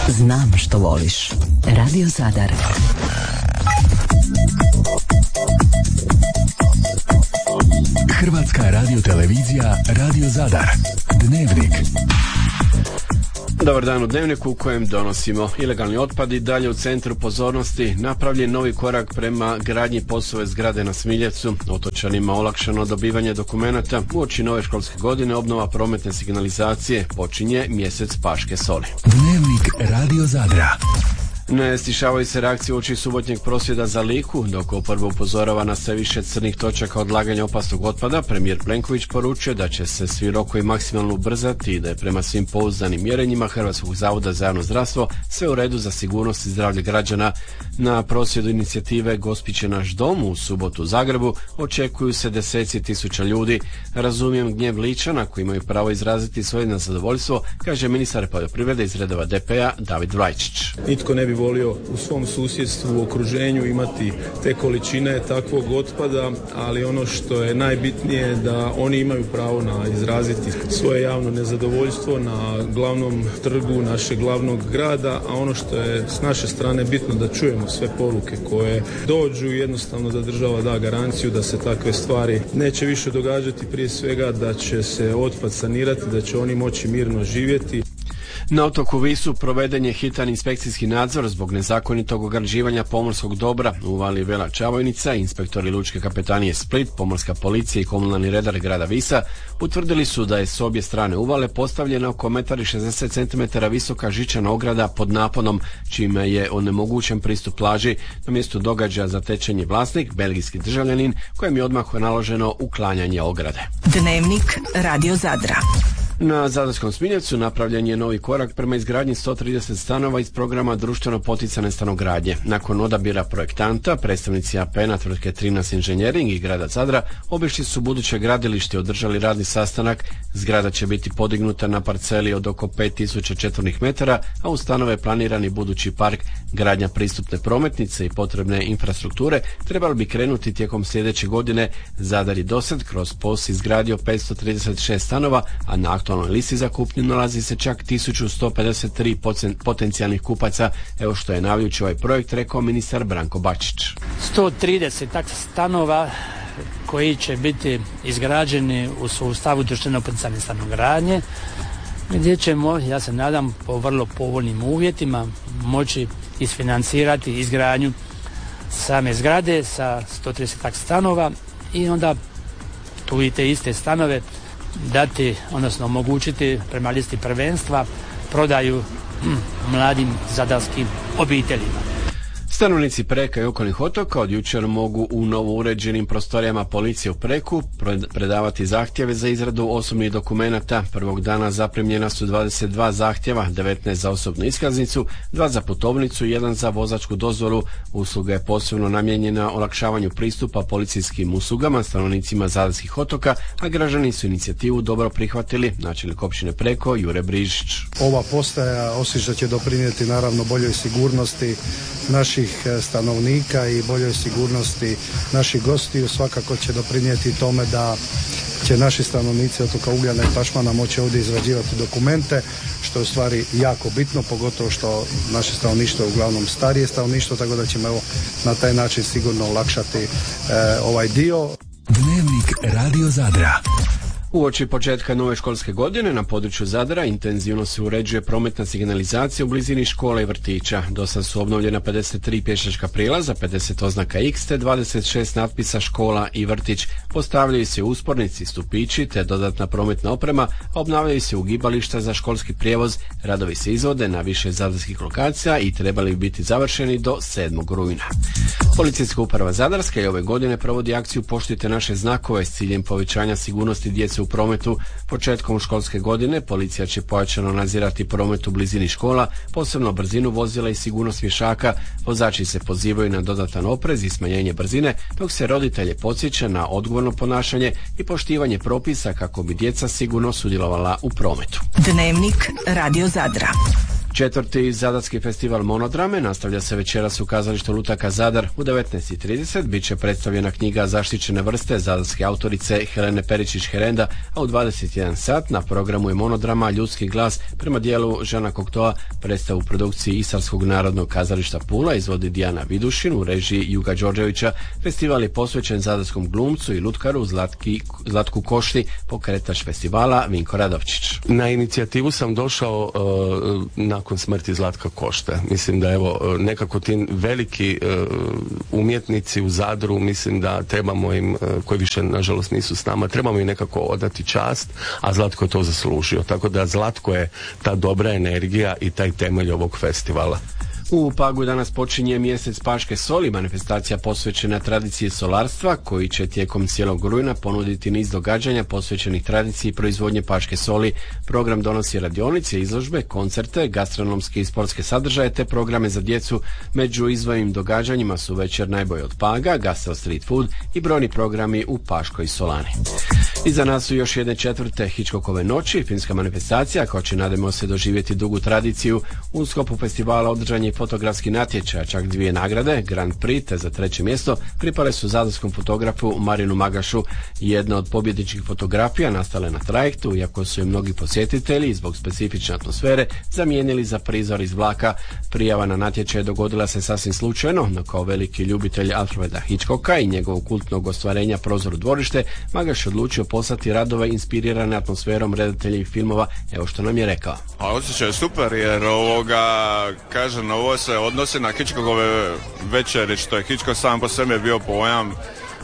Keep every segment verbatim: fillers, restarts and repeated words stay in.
Znam što voliš. Radio Zadar. Hrvatska radiotelevizija Radio Zadar. Dnevnik. Dobar dan u Dnevniku u kojem donosimo ilegalni otpad i dalje u centru pozornosti napravljen novi korak prema gradnji POS-ove zgrade na Smiljevcu. Otočanima olakšano dobivanje dokumenata. Uoči nove školske godine obnova prometne signalizacije počinje mjesec Paške soli. Dnevnik Radio Zadra. Ne stišavaju se reakcije uoči subotnjeg prosvjeda za Liku, dok oporba upozorava na sve više crnih točaka odlaganja opasnog otpada. Premijer Plenković poručuje da će se svi rokovi maksimalno ubrzati i da je prema svim pouzdanim mjerenjima Hrvatskog zavoda za javno zdravstvo sve u redu za sigurnost i zdravlje građana. Na prosvjedu inicijative Gospić je naš dom u subotu u Zagrebu očekuju se deseci tisuća ljudi. Razumijem gnjev Ličana koji imaju pravo izraziti svoje nezadovoljstvo, kaže ministar poljoprivrede iz redova D P-a David Rajčić. Nitko ne bi volio u svom susjedstvu, u okruženju imati te količine takvog otpada, ali ono što je najbitnije je da oni imaju pravo na izraziti svoje javno nezadovoljstvo na glavnom trgu našeg glavnog grada, a ono što je s naše strane bitno da čujemo sve poruke koje dođu i jednostavno da država da garanciju da se takve stvari neće više događati, prije svega da će se otpad sanirati, da će oni moći mirno živjeti. Na otoku Visu proveden je hitan inspekcijski nadzor zbog nezakonitog ograđivanja pomorskog dobra u Vali Vela Čavojnica. Inspektori Lučke kapetanije Split, pomorska policija i komunalni redar grada Visa utvrdili su da je s obje strane uvale postavljena oko metar i šezdeset centimetara visoka žičana ograda pod naponom, čime je onemogućen pristup plaži. Na mjestu događaja zatečen je vlasnik, belgijski državljanin, kojem je odmah naloženo uklanjanje ograde. Dnevnik Radio Zadra. Na Zadarskom Smiljevcu napravljen je novi korak prema izgradnji sto trideset stanova iz programa društveno poticane stanogradnje. Nakon odabira projektanta, predstavnici A P N-a tvrtke Trinas Inženjering i grada Zadra obišli su buduće gradilište i održali radni sastanak. Zgrada će biti podignuta na parceli od oko pet tisuća četvornih metara, a u stanove planirani budući park. Gradnja pristupne prometnice i potrebne infrastrukture trebali bi krenuti tijekom sljedeće godine. Zadar je dosad kroz POS izgradio petsto trideset šest stanova, a na aktualnoj listi za kupnju nalazi se čak tisuću sto pedeset tri potencijalnih kupaca. Evo što je najavljujući ovaj projekt rekao ministar Branko Bačić. sto trideset stanova koji će biti izgrađeni u sustavu društveno poticane stanogradnje, gdje ćemo, ja se nadam, po vrlo povoljnim uvjetima moći isfinancirati izgradnju same zgrade sa sto trideset stanova i onda tu i te iste stanove dati, odnosno omogućiti prema listi prvenstva prodaju hm, mladim zadarskim obiteljima. Stanovnici Preka i okolnih otoka od jučer mogu u novo uređenim prostorijama policije u Preku predavati zahtjeve za izradu osobnih dokumenata. Prvog dana zaprimljena su dvadeset dva zahtjeva, devetnaest za osobnu iskaznicu, dva za putovnicu i jedan za vozačku dozvolu. Usluga je posebno namijenjena olakšavanju pristupa policijskim uslugama stanovnicima zadarskih otoka, a građani su inicijativu dobro prihvatili, načelnik općine Preko Jure Brižić. Ova postaja osim što će doprinijeti naravno boljoj sigurnosti naših stanovnika i boljoj sigurnosti naših gostiju, svakako će doprinijeti tome da će naši stanovnici otoka Ugljana i Pašmana moći ovdje izrađivati dokumente, što je u stvari jako bitno, pogotovo što naše stanovništvo je uglavnom starije stanovništvo, tako da ćemo evo na taj način sigurno olakšati e, ovaj dio. Dnevnik Radio Zadra. Uoči početka nove školske godine na području Zadra intenzivno se uređuje prometna signalizacija u blizini škola i vrtića. Dosad su obnovljena pedeset tri pješačka prijelaza, pedeset oznaka X te dvadeset šest natpisa škola i vrtić. Postavljaju se uspornici, stupići te dodatna prometna oprema, a obnavljaju se ugibališta za školski prijevoz. Radovi se izvode na više zadarskih lokacija i trebali bi biti završeni do sedmog rujna. Policijska uprava Zadarska i ove godine provodi akciju Poštujte naše znakove s ciljem povećanja sigurnosti djece u prometu. Početkom školske godine policija će pojačano nadzirati promet u blizini škola, posebno brzinu vozila i sigurnost pješaka. Vozači se pozivaju na dodatan oprez i smanjenje brzine, dok se roditelje podsjeća na odgovorno ponašanje i poštivanje propisa kako bi djeca sigurno sudjelovala u prometu. Dnevnik Radio Zadra. Četvrti zadarski festival monodrame nastavlja se večeras u kazalištu Lutaka Zadar u devetnaest i trideset. Biće predstavljena knjiga Zaštićene vrste zadarske autorice Helene Peričić-Herenda, a u dvadeset jedan sat na programu je monodrama Ljudski glas prema dijelu Žana Koktoa. Predstavu u produkciji Istarskog narodnog kazališta Pula izvodi Dijana Vidušin u režiji Juga Đorđevića. Festival je posvećen zadarskom glumcu i lutkaru Zlatki, Zlatku Košti, pokretač festivala Vinko Radovčić. Na inicijativu sam došao uh, nakon smrti Zlatka Košte. Mislim da evo nekako ti veliki uh, umjetnici u Zadru, mislim da trebamo im, uh, koji više nažalost nisu s nama, trebamo im nekako odati čast, a Zlatko je to zaslužio. Tako da Zlatko je ta dobra energija i taj temelj ovog festivala. U Pagu danas počinje mjesec paške soli, manifestacija posvećena tradiciji solarstva, koji će tijekom cijelog rujna ponuditi niz događanja posvećenih tradiciji proizvodnje paške soli. Program donosi radionice, izložbe, koncerte, gastronomske i sportske sadržaje te programe za djecu. Među izdvojenim događanjima su večer najbolje od Paga, gastro street food i brojni programi u Paškoj Solani. Iza nas su još jedne četvrte Hitchcockove noći, filmska manifestacija koja će, nadamo se, doživjeti dugu tradiciju. U sklopu festivala održan je fotografski natječaj, čak dvije nagrade, Grand Prix te za treće mjesto pripale su zadarskom fotografu Marinu Magašu. Jedna od pobjedničkih fotografija nastala je na trajektu, iako su je mnogi posjetitelji zbog specifične atmosfere zamijenili za prizor iz vlaka. Prijava na natječaj dogodila se sasvim slučajno, no kao veliki ljubitelj Alfreda Hitchcocka i njegovog kultnog ostvarenja Prozor u dvorište, Magaš odlučio poslati radove inspirirane atmosferom redateljih filmova. Evo što nam je rekao. A osjećaj je super jer ovoga, kažem, ovo se odnosi na Hitchcockove večeri, što je Hitchcock sam po sebi bio pojam e,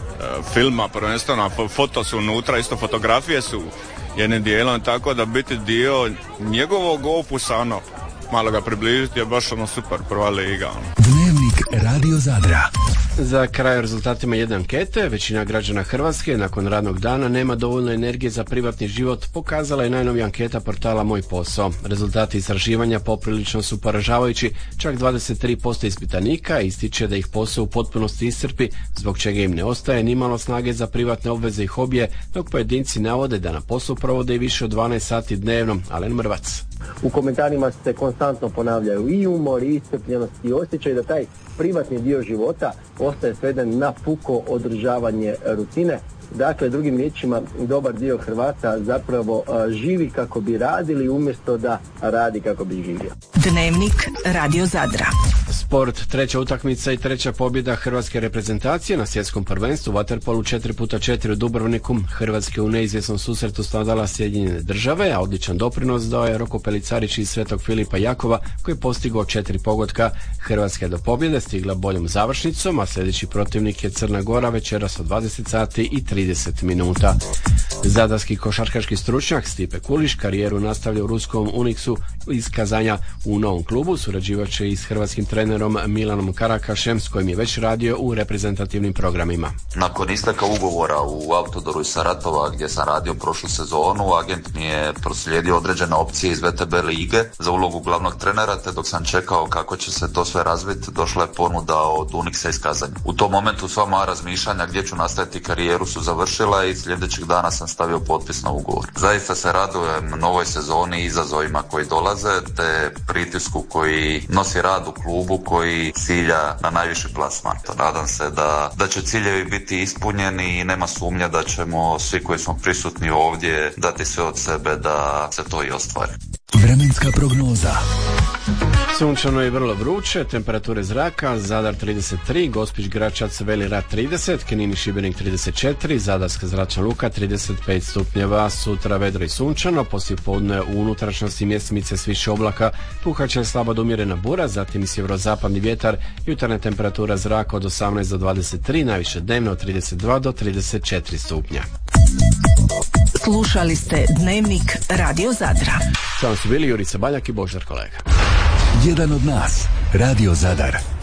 filma, prvenstveno foto su unutra, isto fotografije su jednim dijelom, tako da biti dio njegovog opusa, ono, malo ga približiti je baš ono super, prva liga. Ono. Dnevnik Radio Zadra. Za kraj o rezultatima jedne ankete, većina građana Hrvatske nakon radnog dana nema dovoljno energije za privatni život, pokazala je najnovija anketa portala Moj posao. Rezultati istraživanja poprilično su poražavajući, čak dvadeset tri posto ispitanika ističe da ih posao u potpunosti iscrpi, zbog čega im ne ostaje nimalo snage za privatne obveze i hobije, dok pojedinci navode da na poslu provode i više od dvanaest sati dnevno. Alen Mrvac. U komentarima se konstantno ponavljaju i umor, i iscrpljenost i osjećaj da taj privatni dio života ostaje sveden na puko održavanje rutine. Dakle, drugim riječima, dobar dio Hrvata zapravo a, živi kako bi radili umjesto da radi kako bi živio. Dnevnik Radio Zadra. Sport, treća utakmica i treća pobjeda hrvatske reprezentacije na svjetskom prvenstvu vaterpolu četiri puta četiri u Dubrovniku. Hrvatske u neizvjesnom susretu stavdala Sjedinjene Države, a odličan doprinos dao je Roko Pelicarić iz Svetog Filipa Jakova, koji je postigao četiri pogotka. Hrvatska je do pobjede stigla boljom završnicom, a sljedeći protivnik je Crna Gora večeras od dvadeset sati i trideset minuta. Zadarski košarkaški stručnjak Stipe Kuliš karijeru nastavlja u ruskom Uniksu iz Kazanja. U novom klubu surađivat će i s hrvatskim trenerom Milanom Karakašem, s kojim je već radio u reprezentativnim programima. Nakon isteka ugovora u Autodoru iz Saratova, gdje sam radio prošlu sezonu, agent mi je proslijedio određene opcije iz V T B lige za ulogu glavnog trenera, te dok sam čekao kako će se to sve razviti, došla je ponuda od Uniksa iz Kazanja. U tom momentu sva moja razmišljanja gdje ću nastaviti karijeru su završila i sljedećeg dana sam stavio potpis na ugovor. Zaista se radujem novoj sezoni i izazovima koji dolaze, te pritisku koji nosi rad u klubu, koji cilja na najviši plasman. Nadam se da, da će ciljevi biti ispunjeni i nema sumnje da ćemo svi koji smo prisutni ovdje dati sve od sebe da se to i ostvari. Vremenska prognoza. Sunčano je vrlo vruće, temperature zraka, Zadar trideset tri, Gospić, Gračac, Veli Rat trideset, Knin i Šibenik trideset četiri, Zadarska zračna luka trideset pet stupnjeva, sutra vedro i sunčano, poslijepodne u unutrašnjosti mjestimice s više oblaka, puhaće slaba do umjerena bura, zatim sjeverozapadni vjetar, jutarnja temperatura zraka od osamnaest do dvadeset tri, najviše dnevno od trideset dva do trideset četiri stupnja. Slušali ste Dnevnik Radio Zadra. Samo su bili Jurica Baljak i Boždar Kolega. Jedan od nas, Radio Zadar.